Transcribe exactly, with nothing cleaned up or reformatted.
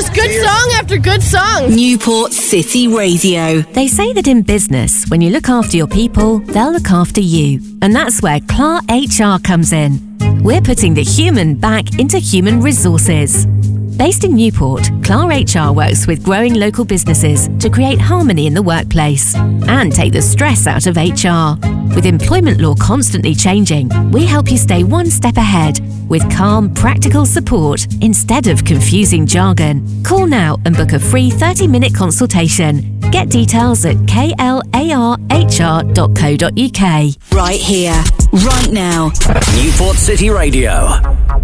just good song after good song. Newport City Radio. They say that in business, when you look after your people, they'll look after you. And that's where C L A R H R comes in. We're putting the human back into human resources. Based in Newport, C L A R H R works with growing local businesses to create harmony in the workplace and take the stress out of H R. With employment law constantly changing, we help you stay one step ahead with calm, practical support instead of confusing jargon. Call now and book a free thirty-minute consultation. Get details at k l a r h r dot co dot u k. Right here, right now. Newport City Radio.